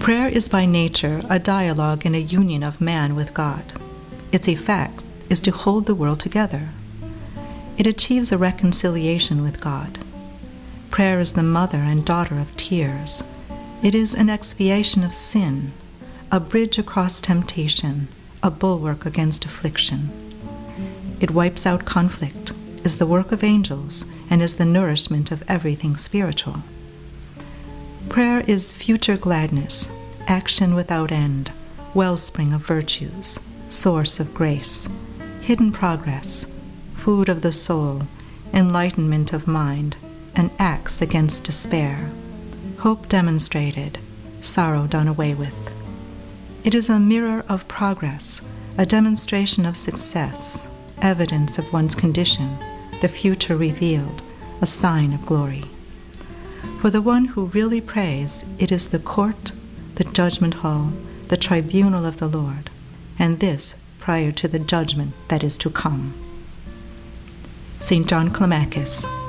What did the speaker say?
Prayer is by nature a dialogue and a union of man with God. Its effect is to hold the world together. It achieves a reconciliation with God. Prayer is the mother and daughter of tears. It is an expiation of sin, a bridge across temptation, a bulwark against affliction. It wipes out conflict, is the work of angels, and is the nourishment of everything spiritual. Prayer is future gladness, action without end, wellspring of virtues, source of grace, hidden progress, food of the soul, enlightenment of mind, an axe against despair, hope demonstrated, sorrow done away with. It is a mirror of progress, a demonstration of success, evidence of one's condition, the future revealed, a sign of glory. For the one who really prays, it is the court, the judgment hall, the tribunal of the Lord, and this prior to the judgment that is to come. St. John Climacus,